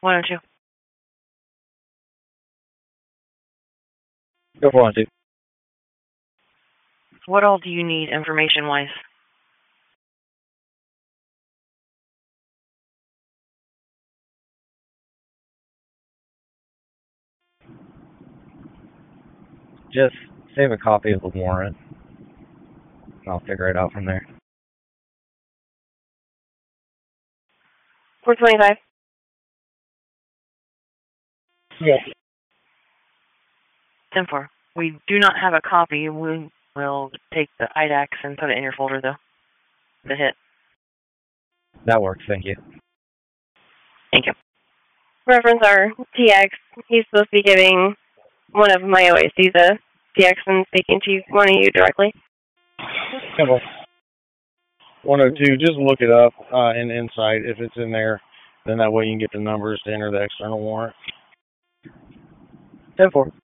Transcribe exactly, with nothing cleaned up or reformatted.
one oh two. Go for one oh two. What all do you need information-wise? Just save a copy of the warrant. I'll figure it out from there. four twenty-five. Yeah. ten four. We do not have a copy. We will take the I D A X and put it in your folder, though. The hit. That works, thank you. Thank you. Reference our T X. He's supposed to be giving one of my O A Cs a T X and speaking to you, one of you directly. Come on. one oh two, just look it up uh, in Insight. If it's in there, then that way you can get the numbers to enter the external warrant. ten four.